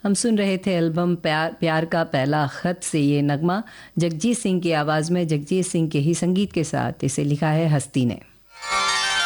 हम सुन रहे थे एल्बम प्यार प्यार का पहला खत से ये नगमा, जगजीत सिंह की आवाज़ में, जगजीत सिंह के ही संगीत के साथ। इसे लिखा है हस्ती ने।